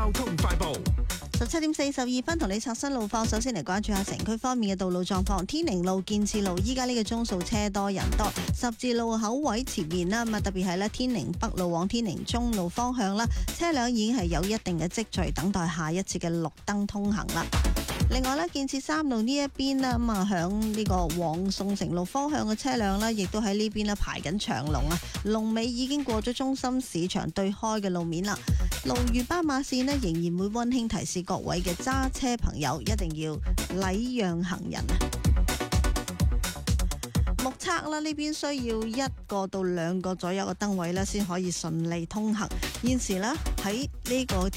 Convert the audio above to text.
交通快報。 17:42同你刷新路況。首先嚟關注下城區方面嘅道路狀況。天寧路、建設路依家呢個鐘數車多人多，十字路口位前面啦，特別係咧天寧北路往天寧中路方向啦，車輛已經係有一定嘅積聚，等待下一次嘅綠燈通行啦。另外咧，建設3路呢一邊啦，響呢個往宋城路方向嘅車輛呢，亦都喺呢邊咧排緊長龍啊，龍尾已經過咗中心市場對開嘅路面啦。路遇斑馬線呢，仍然會溫馨提示各位嘅揸車朋友一定要禮讓行人啊。目測啦，呢邊需要1個到2個左右嘅燈位咧，先可以順利通行。現時呢，喺呢個